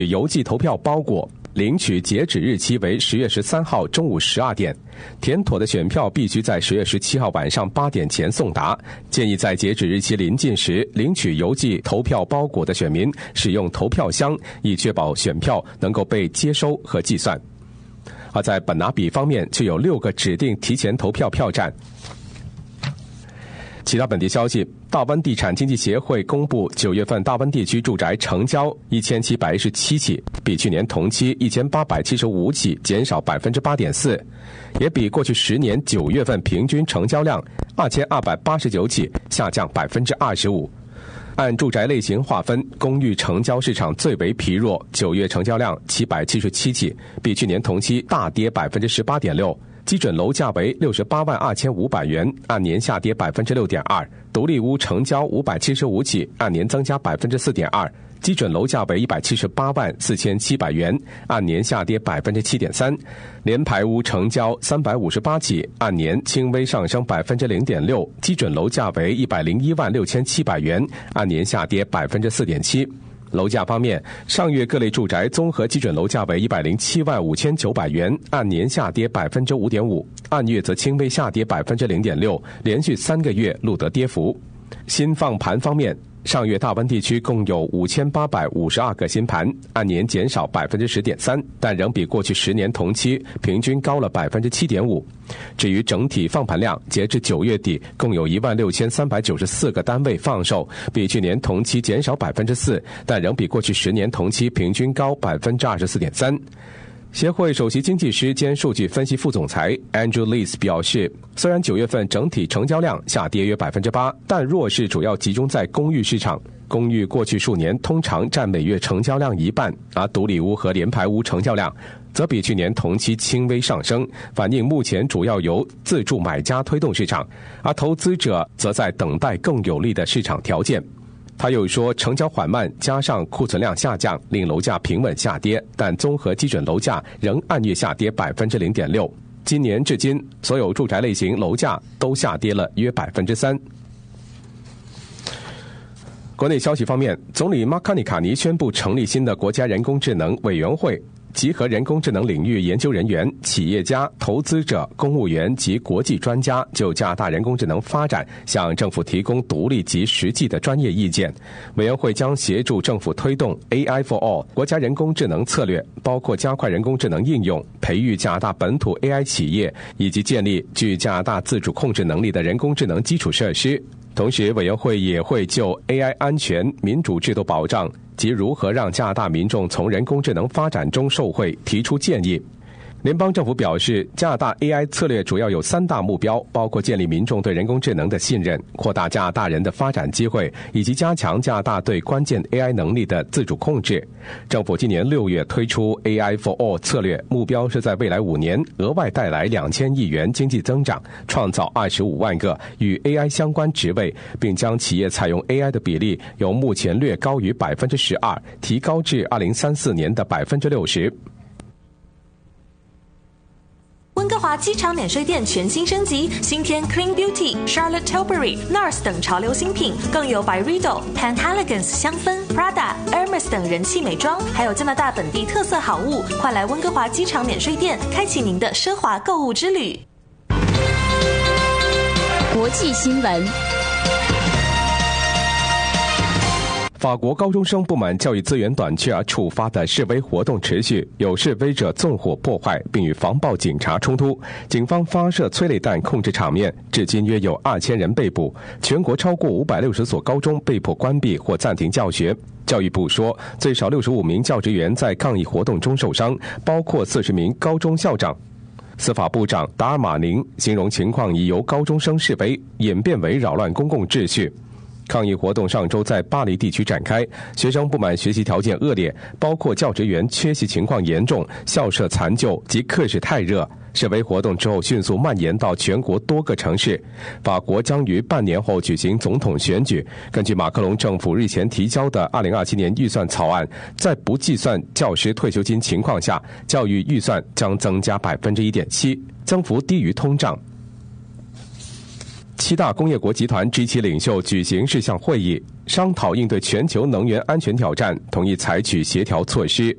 邮寄投票包裹，领取截止日期为10月13号中午12点，填妥的选票必须在10月17号晚上8点前送达。建议在截止日期临近时领取邮寄投票包裹的选民使用投票箱，以确保选票能够被接收和计算。而在本拿比方面，就有6个指定提前投票票站。其他本地消息，大湾地产经济协会公布9月份大湾地区住宅成交1717起，比去年同期1875起减少 8.4%， 也比过去10年9月份平均成交量2289起下降 25%。按住宅类型划分，公寓成交市场最为疲弱，9月成交量777起，比去年同期大跌 18.6%。基准楼价为68万2500元，按年下跌 6.2%。独立屋成交575起，按年增加 4.2%。基准楼价为178万4700元，按年下跌 7.3%。联排屋成交358起，按年轻微上升 0.6%。基准楼价为101万6700元，按年下跌 4.7%。楼价方面，上月各类住宅综合基准楼价为107万5900元，按年下跌 5.5%， 按月则轻微下跌 0.6%， 连续3个月录得跌幅。新放盘方面，上月大湾地区共有5852个新盘，按年减少 10.3%， 但仍比过去10年同期平均高了 7.5%。至于整体放盘量，截至9月底共有16394个单位放售，比去年同期减少 4%， 但仍比过去10年同期平均高 24.3%。协会首席经济师兼数据分析副总裁 Andrew Lees 表示，虽然9月份整体成交量下跌约 8%， 但弱势主要集中在公寓市场。公寓过去数年通常占每月成交量1半，而独立屋和联排屋成交量则比去年同期轻微上升，反映目前主要由自住买家推动市场，而投资者则在等待更有利的市场条件。他又说，成交缓慢加上库存量下降，令楼价平稳下跌，但综合基准楼价仍按月下跌 0.6%。今年至今，所有住宅类型楼价都下跌了约 3%。国内消息方面，总理马卡尼卡尼宣布成立新的国家人工智能委员会，集合人工智能领域研究人员、企业家、投资者、公务员及国际专家，就加大人工智能发展向政府提供独立及实际的专业意见。委员会将协助政府推动 AI for All 国家人工智能策略，包括加快人工智能应用、培育加拿大本土 AI 企业，以及建立具加拿大自主控制能力的人工智能基础设施。同时，委员会也会就 AI 安全、民主制度保障及如何让加拿大民众从人工智能发展中受惠提出建议。联邦政府表示，加拿大 AI 策略主要有3大目标，包括建立民众对人工智能的信任、扩大加拿大人的发展机会，以及加强加拿大对关键 AI 能力的自主控制。政府今年6月推出 AI for All 策略，目标是在未来5年额外带来2000亿元经济增长，创造25万个与 AI 相关职位，并将企业采用 AI 的比例由目前略高于 12%， 提高至2034年的 60%。 温哥华机场免税店全新升级，新添 Clean Beauty、Charlotte Tilbury、NARS 等潮流新品，更有 Byredo、Pantaleons 香氛、Prada、Hermes 等人气美妆，还有加拿大本地特色好物。快来温哥华机场免税店，开启您的奢华购物之旅。 国际新闻。 法国高中生不满教育资源短缺而触发的示威活动持续，有示威者纵火破坏并与防暴警察冲突，警方发射催泪弹控制场面，至今约有2000人被捕，全国超过560所高中被迫关闭或暂停教学。教育部说，最少65名教职员在抗议活动中受伤，包括40名高中校长。司法部长达尔马宁形容情况已由高中生示威演变为扰乱公共秩序。抗议活动上周在巴黎地区展开，学生不满学习条件恶劣，包括教职员缺席情况严重、校舍残旧及课室太热。示威活动之后迅速蔓延到全国多个城市。法国将于半年后举行总统选举。根据马克龙政府日前提交的2027年预算草案，在不计算教师退休金情况下，教育预算将增加 1.7%， 增幅低于通胀。 7大工业国集团 G7 领袖举行视像会议，商讨应对全球能源安全挑战，同意采取协调措施。